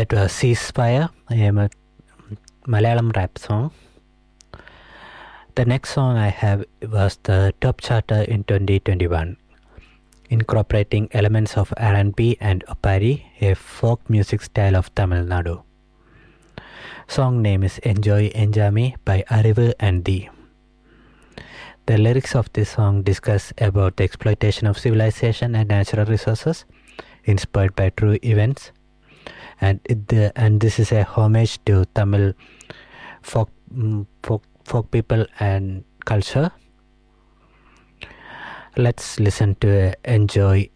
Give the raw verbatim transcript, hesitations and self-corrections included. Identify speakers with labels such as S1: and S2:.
S1: That was Ceasefire, a Malayalam rap song. The next song I have was the top charter in twenty twenty-one, incorporating elements of R and B and Opari, a folk music style of Tamil Nadu. Song name is Enjoy Enjami by Arivu and Dee. The lyrics of this song discuss about the exploitation of civilization and natural resources inspired by true events, and it, the, and this is a homage to Tamil folk folk folk people and culture. Let's listen to Enjoy